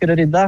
ønsker å rydde.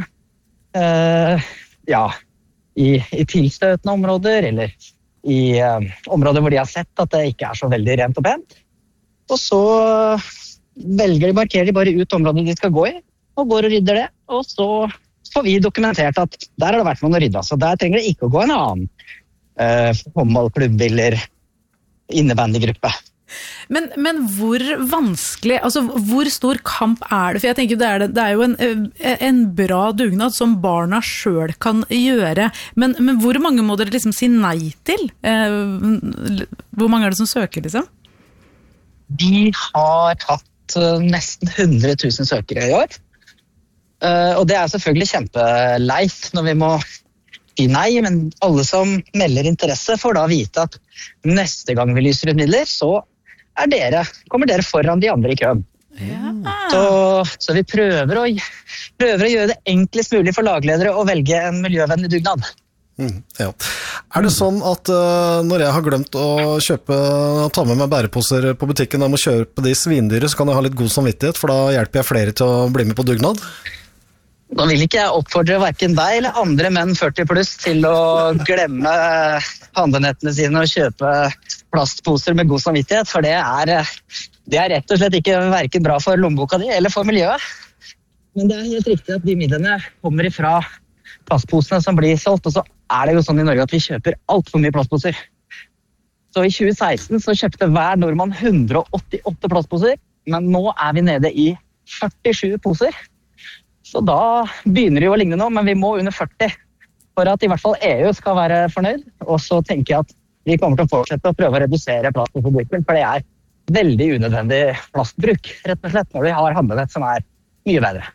I tilstøtende områder, eller i områder hvor de har sett at det ikke så veldig rent og pent. Og så markerer de bare ut området de skal gå i, og går og rydder det. Og så får vi dokumentert at der har det vært noen å rydde, så der trenger det ikke å gå en annen håndballklubb eller innebandygruppe. Men hvor vanskelig, altså hvor stor kamp det? For jeg tenker det jo en bra dugnad som barna selv kan gjøre, men hvor mange må dere liksom si nei til? Hvor mange det som søker liksom? Vi har hatt nesten 100 000 søkere i år, og det selvfølgelig kjempeleit når vi må si nei, men alle som melder interesse får da vite at neste gang vi lyser ut midler, så kommer dere foran de andre i køen. Ja. Så vi prøver å gjøre det enklest mulig for lagledere å velge en miljøvennlig dugnad. Ja. Det sånn at når jeg har glemt å ta med meg bæreposer på butikken og må kjøpe de svindyre, så kan jeg ha litt god samvittighet, for da hjelper jeg flere til å bli med på dugnad? Nå vil ikke jeg oppfordre hverken deg eller andre menn 40 pluss til å glemme handlenettene sine og kjøpe plastposer med god samvittighet, for det rett og slett ikke hverken bra for lommeboka di eller for miljøet. Men det helt riktig at de midlene kommer ifra plastposene som blir solgt, og så det jo sånn i Norge at vi kjøper alt for mye plastposer. Så i 2016 så kjøpte hver nordmann 188 plastposer, men nå vi nede i 47 poser. Så da begynner det jo å ligne nå, men vi må under 40 for at i hvert fall EU skal være fornøyd. Og så tenker jeg at vi kommer til å fortsette å prøve å redusere plastforbruken, for det veldig unødvendig plastbruk, rett og slett, når vi har handlenett som mye bedre.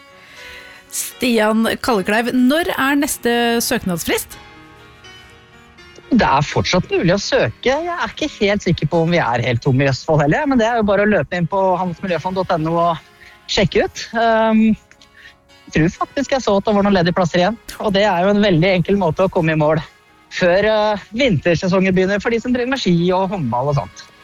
Stian Kallekleiv, når neste søknadsfrist? Det fortsatt mulig å søke. Jeg ikke helt sikker på om vi helt tomme i Østfold heller, men det jo bare å løpe inn på handelsmiljøfond.no og sjekke ut. Jeg tror faktisk jeg så at det var noen ledige plasser igjen, og det jo en veldig enkel måte å komme i mål før vintersesongen begynner for de som driver med ski og håndball og sånt.